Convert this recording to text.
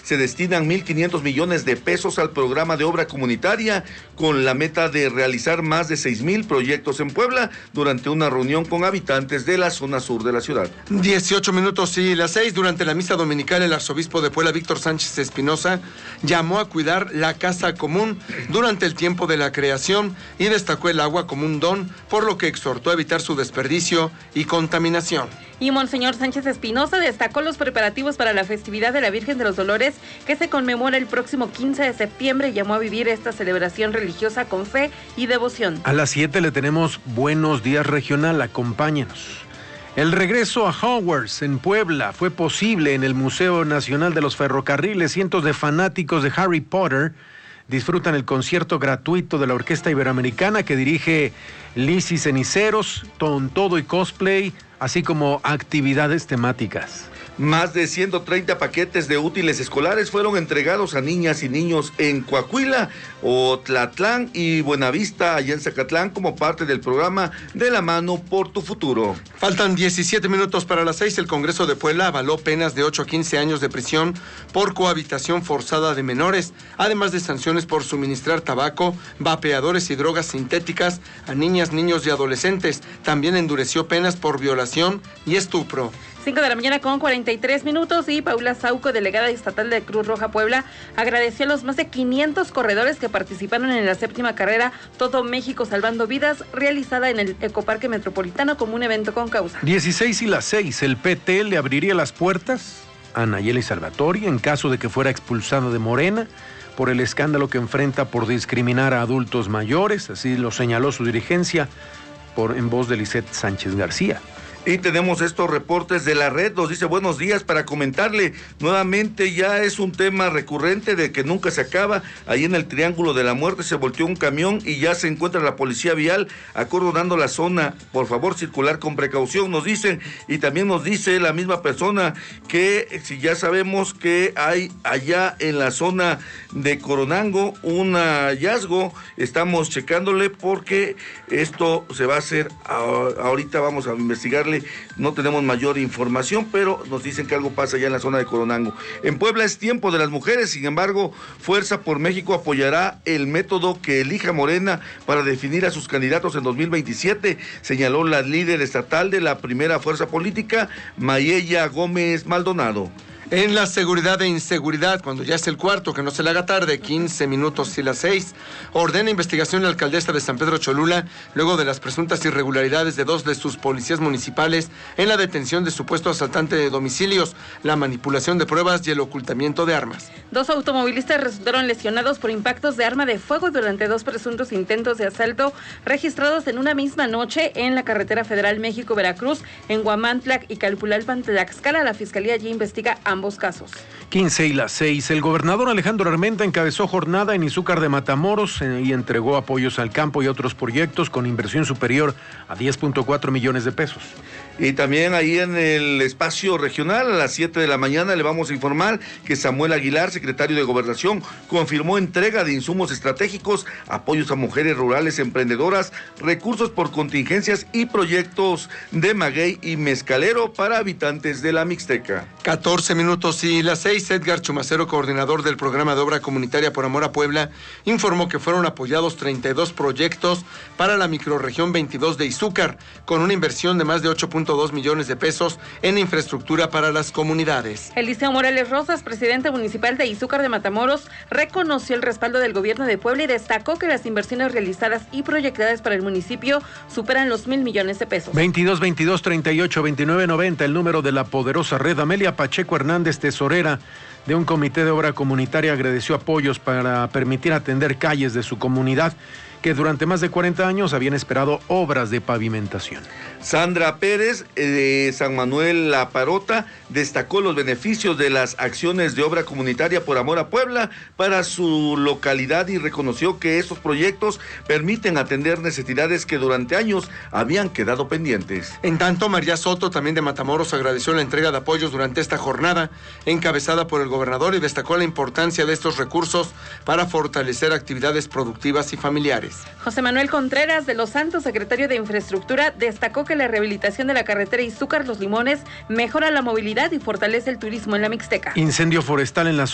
se destinan 1.500 millones de pesos al programa de obra comunitaria, con la meta de realizar más de 6,000 proyectos en Puebla durante una reunión con habitantes de la zona sur de la ciudad. 18 minutos y las 6. Durante la misa dominical, el arzobispo de Puebla, Víctor Sánchez Espinosa, llamó a cuidar la casa común durante el tiempo de la creación y destacó el agua como un don, por lo que exhortó a evitar su desperdicio y contaminación. Y Monseñor Sánchez Espinosa destacó los preparativos para la festividad de la Virgen de los Dolores, que se conmemora el próximo 15 de septiembre, y llamó a vivir esta celebración religiosa con fe y devoción. A las 7 le tenemos Buenos Días Regional, acompáñenos. El regreso a Hogwarts en Puebla fue posible en el Museo Nacional de los Ferrocarriles. Cientos de fanáticos de Harry Potter disfrutan el concierto gratuito de la Orquesta Iberoamericana que dirige Lizzy Ceniceros, con todo y cosplay, así como actividades temáticas. Más de 130 paquetes de útiles escolares fueron entregados a niñas y niños en Coahuila, Otlatlán y Buenavista, allá en Zacatlán, como parte del programa De la Mano por tu Futuro. Faltan 17 minutos para las 6. El Congreso de Puebla avaló penas de 8 a 15 años de prisión por cohabitación forzada de menores, además de sanciones por suministrar tabaco, vapeadores y drogas sintéticas a niñas, niños y adolescentes. También endureció penas por violación y estupro. 5 de la mañana con 43 minutos y Paula Sauco, delegada estatal de Cruz Roja Puebla, agradeció a los más de 500 corredores que participaron en la 7ª carrera Todo México Salvando Vidas, realizada en el Ecoparque Metropolitano como un evento con causa. 16 y las 6, el PT le abriría las puertas a Nayeli Salvatori en caso de que fuera expulsado de Morena por el escándalo que enfrenta por discriminar a adultos mayores, así lo señaló su dirigencia en voz de Lisette Sánchez García. Y tenemos estos reportes de la red, nos dice buenos días para comentarle, nuevamente ya es un tema recurrente de que nunca se acaba. Ahí en el Triángulo de la Muerte se volteó un camión y ya se encuentra la policía vial acordonando la zona. Por favor, circular con precaución, nos dicen. Y también nos dice la misma persona que si ya sabemos que hay allá en la zona de Coronango un hallazgo, estamos checándole porque esto se va a hacer, ahorita vamos a investigarle. No tenemos mayor información, pero nos dicen que algo pasa allá en la zona de Coronango. En Puebla es tiempo de las mujeres, sin embargo, Fuerza por México apoyará el método que elija Morena para definir a sus candidatos en 2027, señaló la líder estatal de la primera fuerza política, Mayella Gómez Maldonado. En la seguridad e inseguridad, cuando ya es el cuarto, que no se le haga tarde, 15 minutos y las 6, ordena investigación la alcaldesa de San Pedro Cholula, luego de las presuntas irregularidades de 2 de sus policías municipales en la detención de supuesto asaltante de domicilios, la manipulación de pruebas y el ocultamiento de armas. 2 automovilistas resultaron lesionados por impactos de arma de fuego durante 2 presuntos intentos de asalto registrados en una misma noche en la carretera federal México-Veracruz, en Huamantlac y Calpulalpan, Tlaxcala. La fiscalía ya investiga ambos casos. 15 y las 6, el gobernador Alejandro Armenta encabezó jornada en Izúcar de Matamoros y entregó apoyos al campo y otros proyectos con inversión superior a 10.4 millones de pesos. Y también ahí en el espacio regional, a las 7 de la mañana, le vamos a informar que Samuel Aguilar, secretario de Gobernación, confirmó entrega de insumos estratégicos, apoyos a mujeres rurales emprendedoras, recursos por contingencias y proyectos de maguey y mezcalero para habitantes de la Mixteca. 14 minutos y las 6, Edgar Chumacero, coordinador del programa de obra comunitaria Por Amor a Puebla, informó que fueron apoyados 32 proyectos para la microrregión 22 de Izúcar, con una inversión de más de 8.2 millones de pesos en infraestructura para las comunidades. Eliseo Morales Rosas, presidente municipal de Izúcar de Matamoros, reconoció el respaldo del gobierno de Puebla y destacó que las inversiones realizadas y proyectadas para el municipio superan los 1,000 millones de pesos. 22 22 38 29 90, el número de la poderosa red. Amelia Pacheco Hernández, tesorera de un comité de obra comunitaria, agradeció apoyos para permitir atender calles de su comunidad que durante más de 40 años habían esperado obras de pavimentación. Sandra Pérez, de San Manuel La Parota, destacó los beneficios de las acciones de obra comunitaria Por Amor a Puebla para su localidad y reconoció que estos proyectos permiten atender necesidades que durante años habían quedado pendientes. En tanto, María Soto, también de Matamoros, agradeció la entrega de apoyos durante esta jornada encabezada por el gobernador y destacó la importancia de estos recursos para fortalecer actividades productivas y familiares. José Manuel Contreras de Los Santos, secretario de Infraestructura, destacó que la rehabilitación de la carretera Izúcar Los Limones mejora la movilidad y fortalece el turismo en la Mixteca. Incendio forestal en la